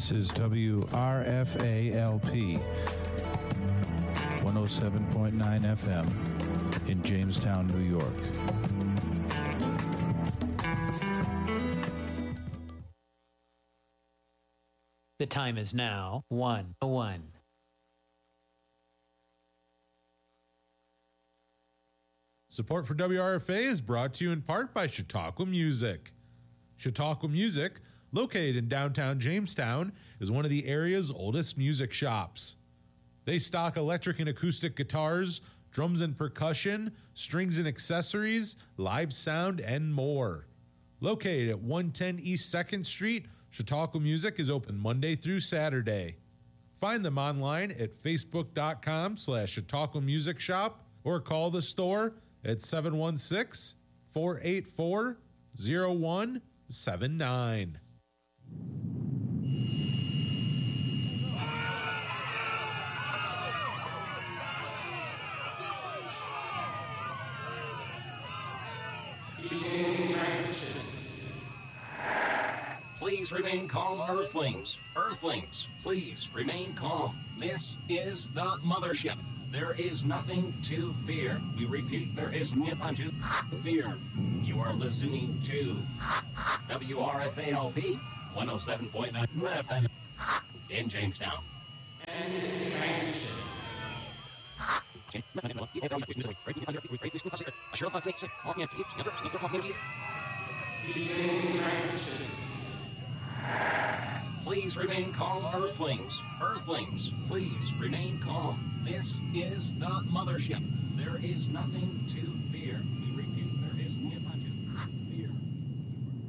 This is WRFALP 107.9 FM in Jamestown, New York. The time is now 1:01. Support for WRFA is brought to you in part by Chautauqua Music. Chautauqua Music, located in downtown Jamestown, is one of the area's oldest music shops. They stock electric and acoustic guitars, drums and percussion, strings and accessories, live sound, and more. Located at 110 East 2nd Street, Chautauqua Music is open Monday through Saturday. Find them online at facebook.com/Chautauqua Music Shop or call the store at 716-484-0179. Please remain calm, Earthlings. Earthlings, please remain calm. This is the mothership. There is nothing to fear. We repeat, there is nothing to fear. You are listening to WRFALP 107.9 FM in Jamestown. And in transmission. Please remain calm, Earthlings. Earthlings, please remain calm. This is the mothership. There is nothing to fear.